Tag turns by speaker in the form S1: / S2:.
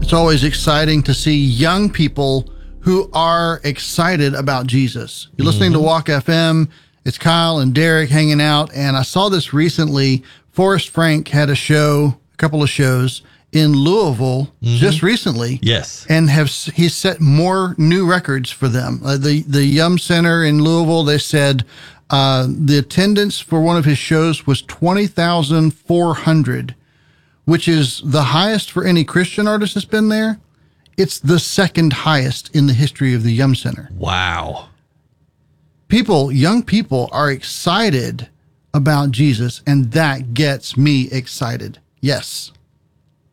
S1: It's always exciting to see young people who are excited about Jesus. You're listening to Walk FM. It's Kyle and Derek hanging out. And I saw this recently. Forrest Frank had a couple of shows in Louisville just recently.
S2: Yes.
S1: And he's set more new records for them. The Yum Center in Louisville, they said the attendance for one of his shows was 20,400, which is the highest for any Christian artist that's been there. It's the second highest in the history of the Yum Center.
S2: Wow.
S1: Young people are excited about Jesus, and that gets me excited. Yes.